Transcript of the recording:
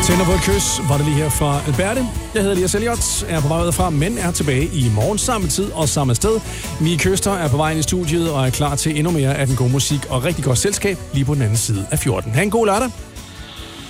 Tænder på et kys, var det lige her fra Alberte. Jeg hedder Elias Elliot, er på vej ud fra, men er tilbage i morgen samme tid og samme sted. Mie Køster er på vej ind i studiet og er klar til endnu mere af den gode musik og rigtig godt selskab lige på den anden side af 14. Ha' en god lørdag.